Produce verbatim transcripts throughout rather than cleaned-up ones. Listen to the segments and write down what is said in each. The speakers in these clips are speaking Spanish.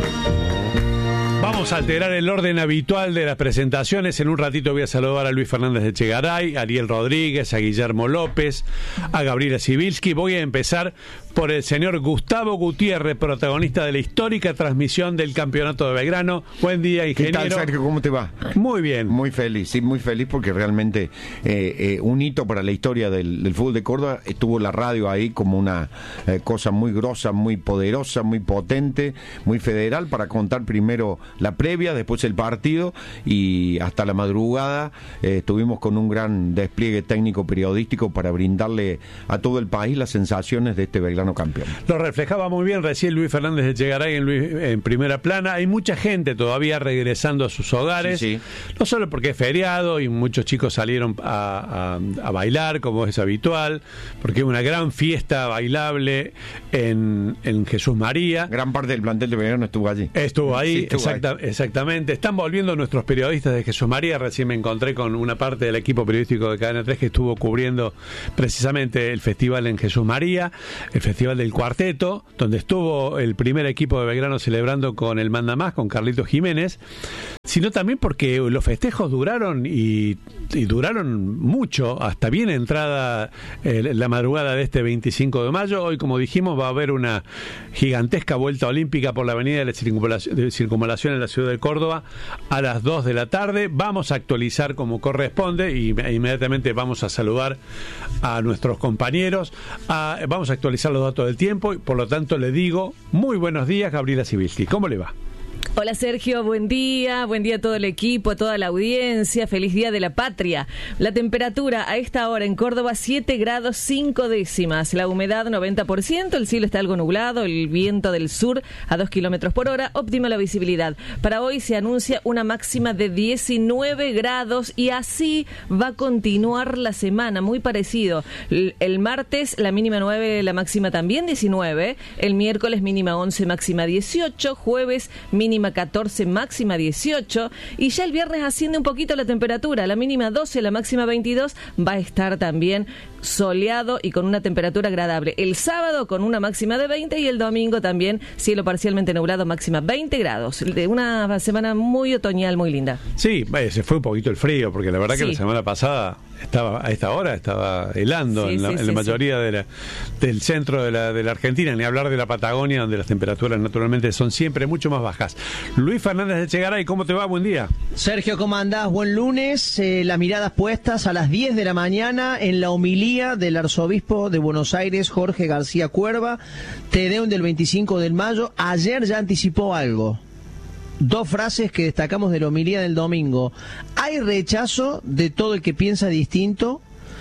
Vamos a alterar el orden habitual de las presentaciones. En un ratito voy a saludar a Luis Fernández de Echegaray, a Ariel Rodríguez, a Guillermo López, a Gabriela Sibilski. Voy a empezar por el señor Gustavo Gutiérrez, protagonista de la histórica transmisión del Campeonato de Belgrano. Buen día, ingeniero. ¿Qué tal, Sergio? ¿Cómo te va? Muy bien. Muy feliz, sí, muy feliz porque realmente eh, eh, un hito para la historia del, del fútbol de Córdoba. Estuvo la radio ahí como una eh, cosa muy grosa, muy poderosa, muy potente, muy federal, para contar primero la previa, después el partido, y hasta la madrugada eh, estuvimos con un gran despliegue técnico periodístico para brindarle a todo el país las sensaciones de este Belgrano campeón. Lo reflejaba muy bien recién Luis Fernández de Echegaray en, Luis, en primera plana. Hay mucha gente todavía regresando a sus hogares, sí, sí. No solo porque es feriado y muchos chicos salieron a, a, a bailar, como es habitual, porque es una gran fiesta bailable en, en Jesús María. Gran parte del plantel de Belgrano estuvo allí. Estuvo ahí, sí, estuvo exacta, ahí. Exactamente. Están volviendo nuestros periodistas de Jesús María. Recién me encontré con una parte del equipo periodístico de Cadena tres que estuvo cubriendo precisamente el festival en Jesús María, el festival del cuarteto, donde estuvo el primer equipo de Belgrano celebrando con el Manda Más, con Carlitos Jiménez, sino también porque los festejos duraron y, y duraron mucho, hasta bien entrada eh, la madrugada de este veinticinco de mayo. Hoy, como dijimos, va a haber una gigantesca vuelta olímpica por la avenida de la circunvalación, de circunvalación en la ciudad de Córdoba a las dos de la tarde. Vamos a actualizar como corresponde y inmediatamente vamos a saludar a nuestros compañeros. A, vamos a actualizar los datos del tiempo y por lo tanto le digo muy buenos días, Gabriela Sibilski. ¿Cómo le va? Hola Sergio, buen día, buen día a todo el equipo, a toda la audiencia, feliz día de la patria. La temperatura a esta hora en Córdoba siete grados cinco décimas, la humedad noventa por ciento, el cielo está algo nublado, el viento del sur a dos kilómetros por hora, óptima la visibilidad. Para hoy se anuncia una máxima de diecinueve grados y así va a continuar la semana, muy parecido. El, el martes la mínima nueve, la máxima también diecinueve, el miércoles mínima once, máxima dieciocho, jueves mínima catorce, máxima dieciocho, y ya el viernes asciende un poquito la temperatura, la mínima doce, la máxima veintidós, va a estar también soleado y con una temperatura agradable. El sábado con una máxima de veinte y el domingo también cielo parcialmente nublado, máxima veinte grados. De una semana muy otoñal, muy linda. Sí, se fue un poquito el frío, porque la verdad sí. que la semana pasada estaba a esta hora estaba helando sí, en la, sí, en la sí, mayoría sí. de la, del centro de la, de la Argentina, ni hablar de la Patagonia, donde las temperaturas naturalmente son siempre mucho más bajas. Luis Fernández de Echegaray, ¿cómo te va? Buen día. Sergio, ¿cómo andás? Buen lunes. Eh, las miradas puestas a las diez de la mañana en la homilía del arzobispo de Buenos Aires, Jorge García Cuerva, Te Deum del veinticinco de mayo. Ayer ya anticipó algo. Dos frases que destacamos de la homilía del domingo. Hay rechazo de todo el que piensa distinto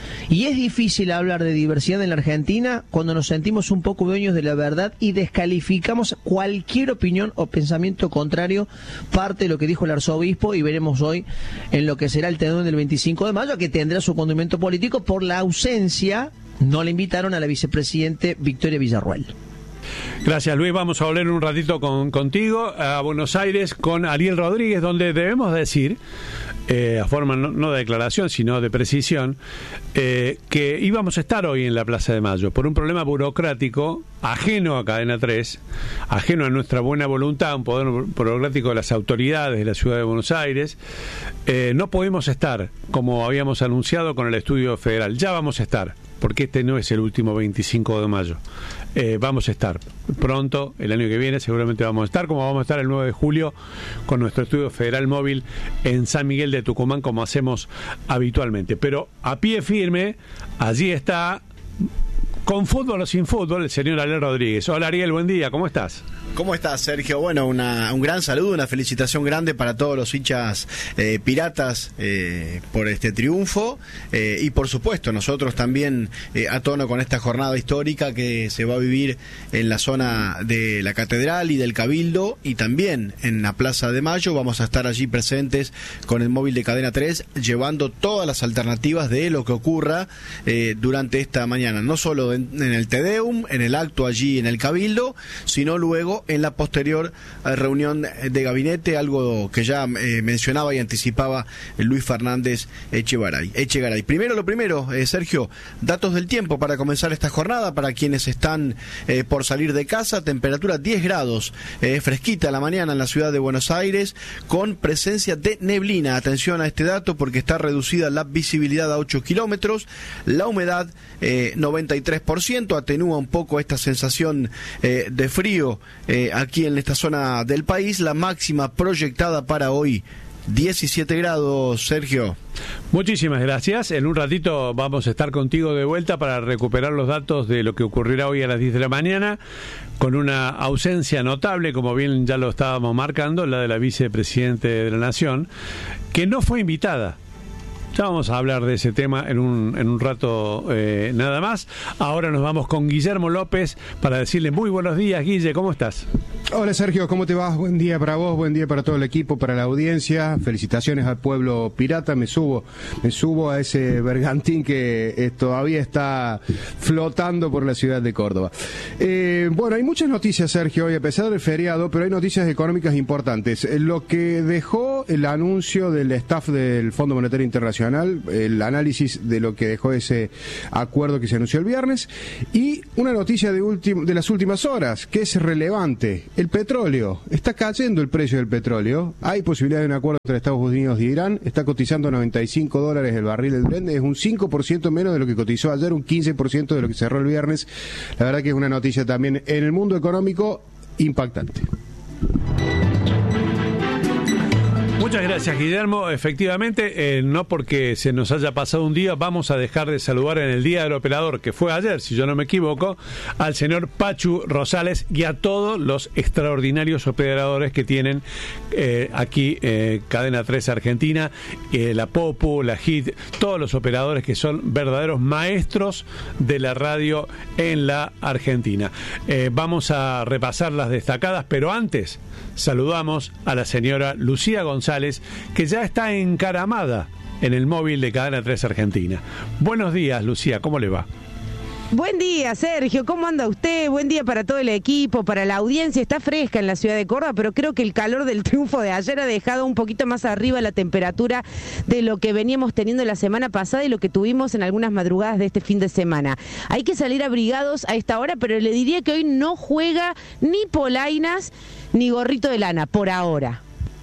y es difícil hablar de diversidad en la Argentina cuando nos sentimos un poco dueños de la verdad y descalificamos cualquier opinión o pensamiento contrario. Parte de lo que dijo el arzobispo y veremos hoy en lo que será el Te Deum del veinticinco de mayo, que tendrá su condimento político por la ausencia, no le invitaron a la vicepresidente Victoria Villarruel. Gracias, Luis. Vamos a volver un ratito con, contigo a Buenos Aires con Ariel Rodríguez, donde debemos decir, eh, a forma no, no de declaración, sino de precisión, eh, que íbamos a estar hoy en la Plaza de Mayo por un problema burocrático ajeno a Cadena tres, ajeno a nuestra buena voluntad, un poder burocrático de las autoridades de la Ciudad de Buenos Aires. Eh, no podemos estar, como habíamos anunciado, con el estudio federal. Ya vamos a estar, porque este no es el último veinticinco de mayo. Eh, vamos a estar pronto, el año que viene seguramente vamos a estar, como vamos a estar el nueve de julio con nuestro estudio federal móvil en San Miguel de Tucumán, como hacemos habitualmente. Pero a pie firme, allí está, con fútbol o sin fútbol, el señor Ariel Rodríguez. Hola Ariel, buen día, ¿cómo estás? ¿Cómo estás, Sergio? Bueno, una, un gran saludo, una felicitación grande para todos los hinchas eh, piratas eh, por este triunfo eh, y por supuesto nosotros también eh, a tono con esta jornada histórica que se va a vivir en la zona de la Catedral y del Cabildo y también en la Plaza de Mayo. Vamos a estar allí presentes con el móvil de Cadena tres llevando todas las alternativas de lo que ocurra eh, durante esta mañana, no solo en, en el Te Deum, en el acto allí en el Cabildo, sino luego Esto en la posterior eh, reunión de gabinete, algo que ya eh, mencionaba y anticipaba eh, Luis Fernández Echegaray. Echegaray. Primero lo primero, eh, Sergio, datos del tiempo para comenzar esta jornada, para quienes están eh, por salir de casa, temperatura diez grados, eh, fresquita la mañana en la ciudad de Buenos Aires, con presencia de neblina. Atención a este dato porque está reducida la visibilidad a ocho kilómetros, la humedad eh, noventa y tres por ciento, atenúa un poco esta sensación eh, de frío eh, aquí en esta zona del país. La máxima proyectada para hoy, diecisiete grados, Sergio. Muchísimas gracias. En un ratito vamos a estar contigo de vuelta para recuperar los datos de lo que ocurrirá hoy a las diez de la mañana, con una ausencia notable, como bien ya lo estábamos marcando, la de la vicepresidente de la Nación, que no fue invitada. Ya vamos a hablar de ese tema en un, en un rato eh, nada más. Ahora nos vamos con Guillermo López para decirle muy buenos días, Guille, ¿cómo estás? Hola Sergio, ¿cómo te vas? Buen día para vos, buen día para todo el equipo, para la audiencia. Felicitaciones al pueblo pirata. Me subo, me subo a ese bergantín que eh, todavía está flotando por la ciudad de Córdoba. Eh, bueno, hay muchas noticias, Sergio, hoy a pesar del feriado, pero hay noticias económicas importantes. Eh, lo que dejó el anuncio del staff del Fondo Monetario Internacional, el análisis de lo que dejó ese acuerdo que se anunció el viernes, y una noticia de, ultim- de las últimas horas que es relevante. El petróleo, está cayendo el precio del petróleo, hay posibilidad de un acuerdo entre Estados Unidos y Irán, está cotizando noventa y cinco dólares el barril del Brent, es un cinco por ciento menos de lo que cotizó ayer, un quince por ciento de lo que cerró el viernes. La verdad que es una noticia también en el mundo económico impactante. Muchas gracias, Guillermo. Efectivamente, eh, no porque se nos haya pasado un día, vamos a dejar de saludar en el Día del Operador, que fue ayer, si yo no me equivoco, al señor Pachu Rosales y a todos los extraordinarios operadores que tienen eh, aquí eh, Cadena tres Argentina, eh, la Popu, la Hit, todos los operadores que son verdaderos maestros de la radio en la Argentina. Eh, vamos a repasar las destacadas, pero antes saludamos a la señora Lucía González, que ya está encaramada en el móvil de Cadena tres Argentina. Buenos días, Lucía, ¿cómo le va? Buen día, Sergio, ¿cómo anda usted? Buen día para todo el equipo, para la audiencia. Está fresca en la ciudad de Córdoba, pero creo que el calor del triunfo de ayer ha dejado un poquito más arriba la temperatura de lo que veníamos teniendo la semana pasada y lo que tuvimos en algunas madrugadas de este fin de semana. Hay que salir abrigados a esta hora, pero le diría que hoy no juega ni polainas ni gorrito de lana, por ahora.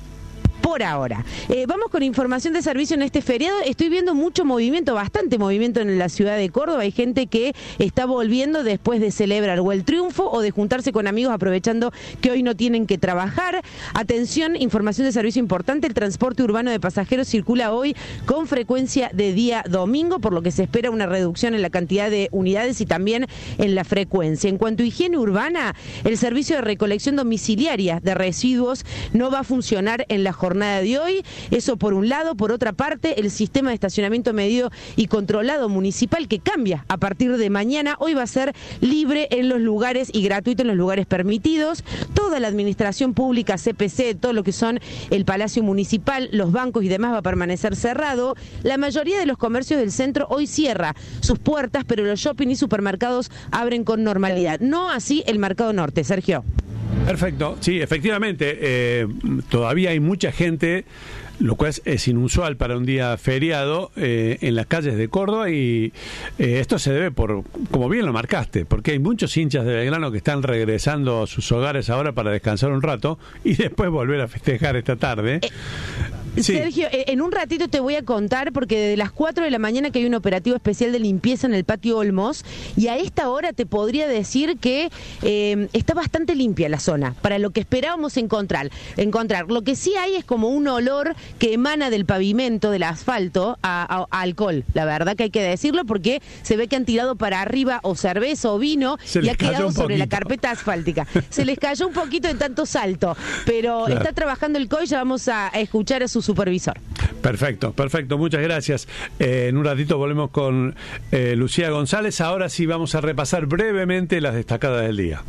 Por ahora. Eh, vamos con información de servicio en este feriado. Estoy viendo mucho movimiento, bastante movimiento en la ciudad de Córdoba. Hay gente que está volviendo después de celebrar o el triunfo o de juntarse con amigos aprovechando que hoy no tienen que trabajar. Atención, información de servicio importante. El transporte urbano de pasajeros circula hoy con frecuencia de día domingo, por lo que se espera una reducción en la cantidad de unidades y también en la frecuencia. En cuanto a higiene urbana, el servicio de recolección domiciliaria de residuos no va a funcionar en la jornada de hoy. Eso por un lado. Por otra parte, el sistema de estacionamiento medido y controlado municipal, que cambia a partir de mañana, hoy va a ser libre en los lugares y gratuito en los lugares permitidos. Toda la administración pública, C P C, todo lo que son el Palacio Municipal, los bancos y demás va a permanecer cerrado. La mayoría de los comercios del centro hoy cierra sus puertas, pero los shopping y supermercados abren con normalidad. No así el Mercado Norte, Sergio. Perfecto, sí, efectivamente, eh, todavía hay mucha gente, lo cual es, es inusual para un día feriado, eh, en las calles de Córdoba, y eh, esto se debe por, como bien lo marcaste, porque hay muchos hinchas de Belgrano que están regresando a sus hogares ahora para descansar un rato y después volver a festejar esta tarde. Eh. Sí. Sergio, en un ratito te voy a contar, porque desde las cuatro de la mañana que hay un operativo especial de limpieza en el patio Olmos, y a esta hora te podría decir que eh, está bastante limpia la zona, para lo que esperábamos encontrar. encontrar. Lo que sí hay es como un olor que emana del pavimento, del asfalto, a, a, a alcohol. La verdad que hay que decirlo, porque se ve que han tirado para arriba o cerveza o vino y ha quedado sobre la carpeta asfáltica. Se les cayó un poquito de tanto salto, pero claro, está trabajando el C O I, ya vamos a escuchar a su supervisor. Perfecto, perfecto, muchas gracias. Eh, en un ratito volvemos con eh, Lucía González. Ahora sí vamos a repasar brevemente las destacadas del día.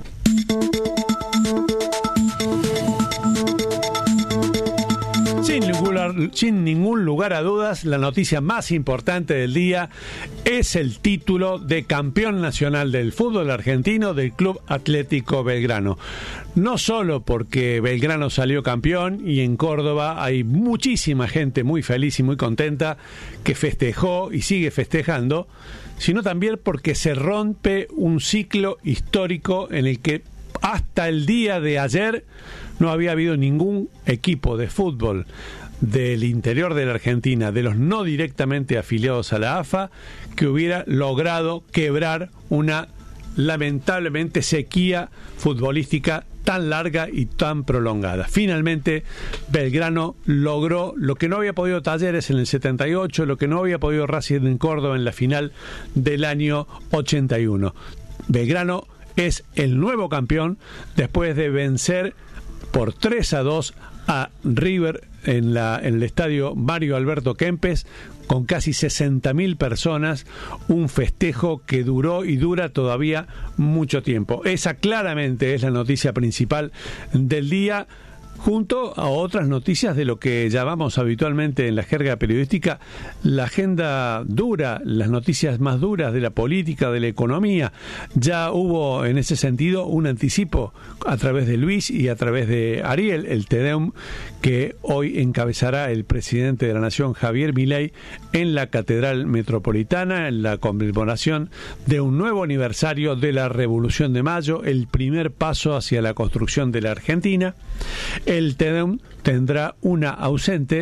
Sin lugar, sin ningún lugar a dudas, la noticia más importante del día es el título de campeón nacional del fútbol argentino del Club Atlético Belgrano. No solo porque Belgrano salió campeón y en Córdoba hay muchísima gente muy feliz y muy contenta que festejó y sigue festejando, sino también porque se rompe un ciclo histórico en el que hasta el día de ayer no había habido ningún equipo de fútbol del interior de la Argentina, de los no directamente afiliados a la A F A, que hubiera logrado quebrar una lamentablemente sequía futbolística tan larga y tan prolongada. Finalmente Belgrano logró lo que no había podido Talleres en el setenta y ocho, lo que no había podido Racing en Córdoba en la final del año ochenta y uno. Belgrano es el nuevo campeón después de vencer por tres a dos a River en, la, en el estadio Mario Alberto Kempes, con casi sesenta mil personas, un festejo que duró y dura todavía mucho tiempo. Esa claramente es la noticia principal del día, junto a otras noticias de lo que llamamos habitualmente en la jerga periodística la agenda dura, las noticias más duras de la política, de la economía. Ya hubo en ese sentido un anticipo a través de Luis y a través de Ariel, el Te Deum que hoy encabezará el presidente de la Nación, Javier Milei, en la Catedral Metropolitana, en la conmemoración de un nuevo aniversario de la Revolución de Mayo, el primer paso hacia la construcción de la Argentina. El Te Deum tendrá una ausente,